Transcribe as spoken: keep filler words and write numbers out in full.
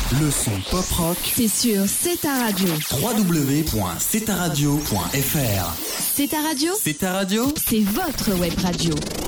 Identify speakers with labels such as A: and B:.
A: Le son pop-rock,
B: c'est sur C'est ta radio.
A: w w w point c'est ta radio point f r.
B: C'est ta radio,
A: C'est ta radio,
B: c'est votre web radio.